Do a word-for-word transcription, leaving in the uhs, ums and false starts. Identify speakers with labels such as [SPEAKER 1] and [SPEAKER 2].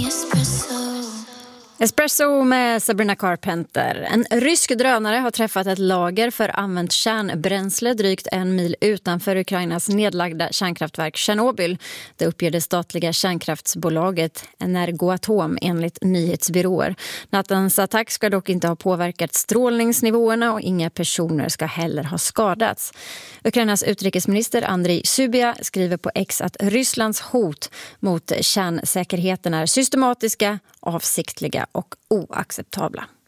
[SPEAKER 1] Espresso med Sabrina Carpenter. En rysk drönare har träffat ett lager för använt kärnbränsle drygt en mil utanför Ukrainas nedlagda kärnkraftverk Tjernobyl. Det uppger det statliga kärnkraftsbolaget Energoatom enligt nyhetsbyråer. Nattens attack ska dock inte ha påverkat strålningsnivåerna och inga personer ska heller ha skadats. Ukrainas utrikesminister Andriy Sybiha skriver på X att Rysslands hot mot kärnsäkerheten är systematiska, avsiktliga och oacceptabla.